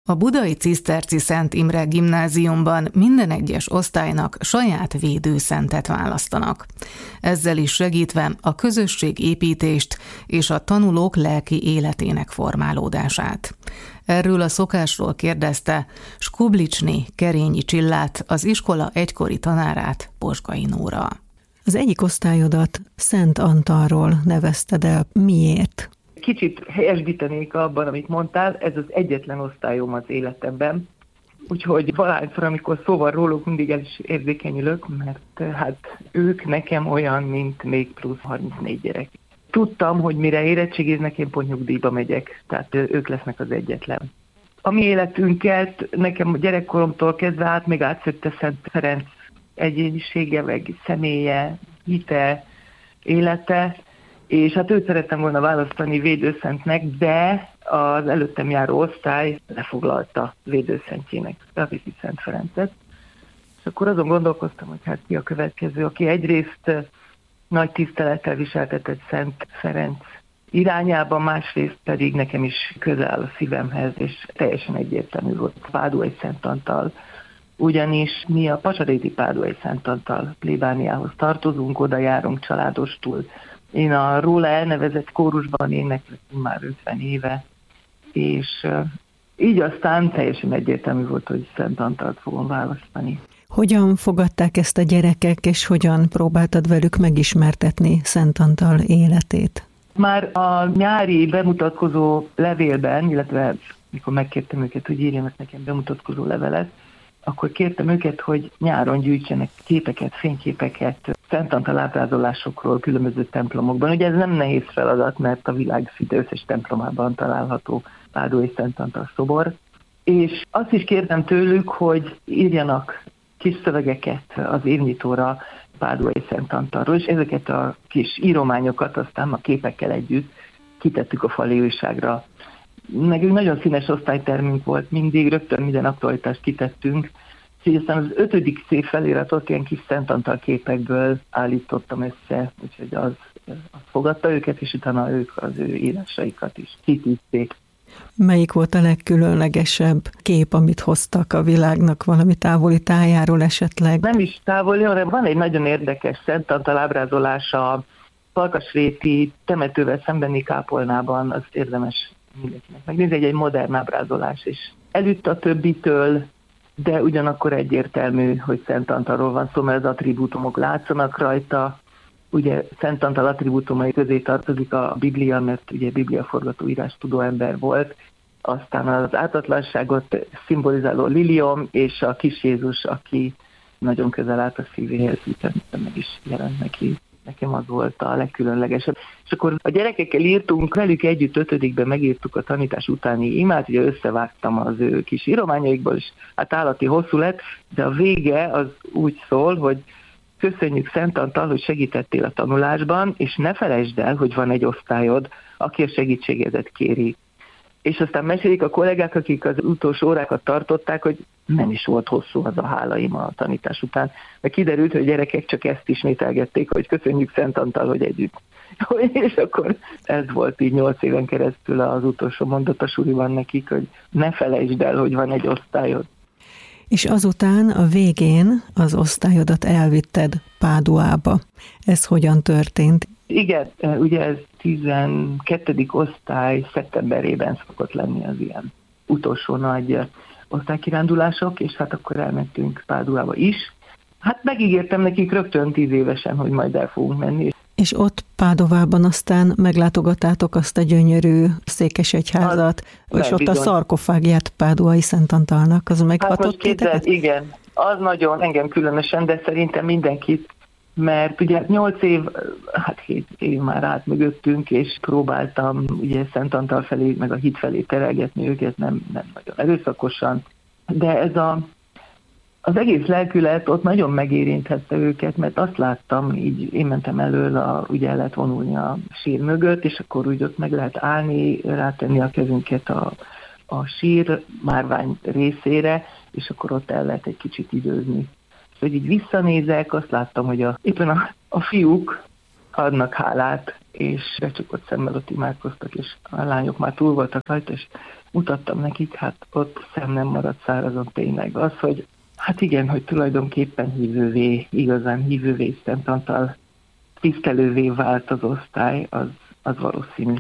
A budai Ciszterci Szent Imre Gimnáziumban minden egyes osztálynak saját védőszentet választanak. Ezzel is segítve a közösségépítést és a tanulók lelki életének formálódását. Erről a szokásról kérdezte Skublicsné Kerényi Csillát, az iskola egykori tanárát, Posgai Nóra. Az egyik osztályodat Szent Antalról nevezted el. Miért? Kicsit helyesbítenék abban, amit mondtál, ez az egyetlen osztályom az életemben. Úgyhogy valahányszor, amikor szóval róluk, mindig el is érzékenyülök, mert hát ők nekem olyan, mint még plusz 34 gyerek. Tudtam, hogy mire érettségiznek, én pont nyugdíjba megyek, tehát ők lesznek az egyetlen. A mi életünket nekem gyerekkoromtól kezdve még átszökte Szent Ferenc egyénisége, meg személye, hite, élete, és hát őt szerettem volna választani védőszentnek, de az előttem járó osztály lefoglalta védőszentjének Assisi Szent Ferencet. És akkor azon gondolkoztam, hogy hát ki a következő, aki egyrészt nagy tisztelettel viseltetett Szent Ferenc irányában, másrészt pedig nekem is közel áll a szívemhez, és teljesen egyértelmű volt Páduai Szent Antal. Ugyanis mi a Pasaréti Páduai Szent Antal plébániához tartozunk, oda járunk családostul. Én a róla elnevezett kórusban éneklek már 50 éve, és így aztán teljesen egyértelmű volt, hogy Szent Antalt fogom választani. Hogyan fogadták ezt a gyerekek, és hogyan próbáltad velük megismertetni Szent Antal életét? Már a nyári bemutatkozó levélben, illetve mikor megkértem őket, hogy írjanak nekem bemutatkozó levelet, akkor kértem őket, hogy nyáron gyűjtsenek képeket, fényképeket Szent Antal ábrázolásokról különböző templomokban. Ugye ez nem nehéz feladat, mert a világ szinte összes templomában található Páduai Szent Antal szobor. És azt is kértem tőlük, hogy írjanak kis szövegeket az évnyitóra Páduai Szent Antalról, és ezeket a kis írományokat aztán a képekkel együtt kitettük a fali újságra. Nekünk nagyon színes osztálytermünk volt, mindig rögtön minden aktualitást kitettünk, és aztán az 5. szép feliratot ilyen kis Szent Antal képekből állítottam össze, úgyhogy az fogadta őket, és utána ők az ő írásaikat is kitűzték. Melyik volt a legkülönlegesebb kép, amit hoztak a világnak, valami távoli tájáról esetleg? Nem is távoli, hanem van egy nagyon érdekes Szent Antal ábrázolása a Farkasréti temetővel szembeni kápolnában, az érdemes mindenkinek megnézni, egy modern ábrázolás, és elütt a többitől, de ugyanakkor egyértelmű, hogy Szent Antalról van szó, mert az attribútumok látszanak rajta. Ugye Szent Antal attribútumai közé tartozik a Biblia, mert ugye Biblia forgatóírás tudó ember volt, aztán az ártatlanságot szimbolizáló liliom, és a kis Jézus, aki nagyon közel állt a szívéhez, úgyhogy meg is jelent neki. Nekem az volt a legkülönlegesebb. És akkor a gyerekekkel írtunk, velük együtt 5-ben megírtuk a tanítás utáni imát, ugye összevágtam az ő kis írományaikból, és hát állati hosszú lett, de a vége az úgy szól, hogy köszönjük Szent Antal, hogy segítettél a tanulásban, és ne felejtsd el, hogy van egy osztályod, aki a segítségedet kéri. És aztán mesélik a kollégák, akik az utolsó órákat tartották, hogy nem is volt hosszú az a hálaim a tanítás után. Mert kiderült, hogy a gyerekek csak ezt ismételgették, hogy köszönjük Szent Antal, hogy együtt. És akkor ez volt így 8 éven keresztül az utolsó mondat a suliban nekik, hogy ne felejtsd el, hogy van egy osztályod. És azután a végén az osztályodat elvitted Páduába. Ez hogyan történt? Igen, ugye ez 12. osztály szeptemberében szokott lenni az ilyen utolsó nagy osztálykirándulások, és hát akkor elmentünk Páduába is. Hát megígértem nekik rögtön 10 évesen, hogy majd el fogunk menni. És ott Pádovában aztán meglátogattátok azt a gyönyörű székesegyházat, és ott bizony. A szarkofágját Páduai Szent Antalnak, az meghatott titeket? Igen, az nagyon engem különösen, de szerintem mindenkit, mert ugye 8 év, hát 7 év már át mögöttünk, és próbáltam ugye Szent Antal felé, meg a hit felé terelgetni őket, nem nagyon erőszakosan, de ez az egész lelkület ott nagyon megérinthette őket, mert azt láttam, így én mentem elől, ugye el lehet vonulni a sír mögött, és akkor úgy ott meg lehet állni, rátenni a kezünket a sír márvány részére, és akkor ott el lehet egy kicsit időzni. És hogy így visszanézek, azt láttam, hogy éppen a fiúk adnak hálát, és becsukott szemmel ott imádkoztak, és a lányok már túl voltak rajta, és mutattam nekik, hát ott szem nem maradt szárazon tényleg. Az, hogy hát igen, hogy tulajdonképpen igazán hívővé, Istentantal tisztelővé vált az osztály, az valószínű.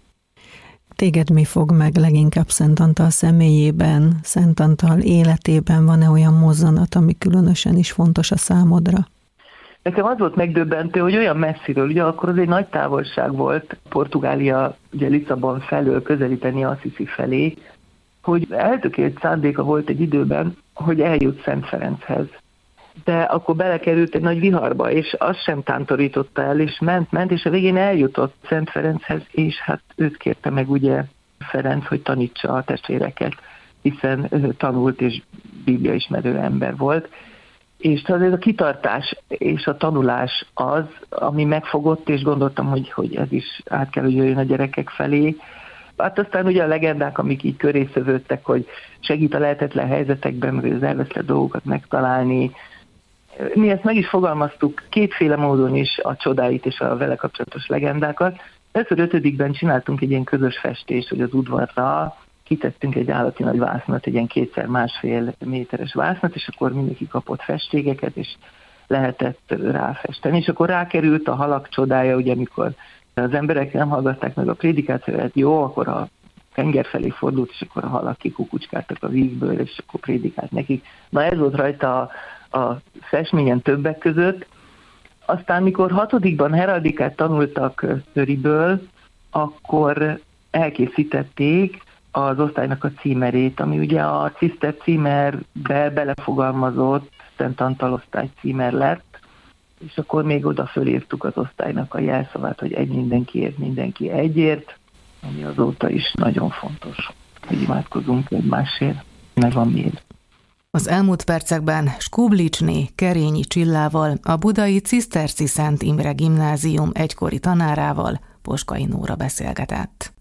Téged mi fog meg leginkább Szent Antal személyében, Szent Antal életében? Van-e olyan mozzanat, ami különösen is fontos a számodra? Nekem az volt megdöbbentő, hogy olyan messziről, ugye akkor az egy nagy távolság volt, Portugália, ugye Lisszabon felől közelíteni Assisi felé, hogy eltökélt szándéka volt egy időben, hogy eljut Szent Ferenchez. De akkor belekerült egy nagy viharba, és azt sem tántorította el, és ment, és a végén eljutott Szent Ferenchez, és hát őt kérte meg ugye Ferenc, hogy tanítsa a testvéreket, hiszen tanult és bibliaismerő ember volt. És azért a kitartás és a tanulás az, ami megfogott, és gondoltam, hogy ez is át kell, hogy jöjjön a gyerekek felé. Hát aztán ugye a legendák, amik így köré szövődtek, hogy segít a lehetetlen helyzetekben, vagy az elvesztett dolgokat megtalálni. Mi ezt meg is fogalmaztuk kétféle módon is, a csodáit és a vele kapcsolatos legendákat. Először 5-ben csináltunk egy ilyen közös festést, hogy az udvarra kitettünk egy állati nagy vásznat, egy ilyen 2x1,5 méteres vásznat, és akkor mindenki kapott festségeket, és lehetett ráfesteni. És akkor rákerült a halak csodája, ugye amikor az emberek nem hallgatták meg a prédikációt, jó, akkor a tenger felé fordult, és akkor a halak kikukucskáltak a vízből, és akkor prédikált nekik. Na ez volt rajta a festményen többek között. Aztán, mikor 6-ban heraldikát tanultak Szöriből, akkor elkészítették az osztálynak a címerét, ami ugye a Ciszter címerbe belefogalmazott Szent Antal osztály címer lett, és akkor még oda fölírtuk az osztálynak a jelszavát, hogy egy mindenkiért, mindenki egyért, ami azóta is nagyon fontos, hogy imádkozunk egymásért, meg a miért. Az elmúlt percekben Skublicsné Kerényi Csillával, a budai Ciszterci Szent Imre Gimnázium egykori tanárával, Poskai Nóra beszélgetett.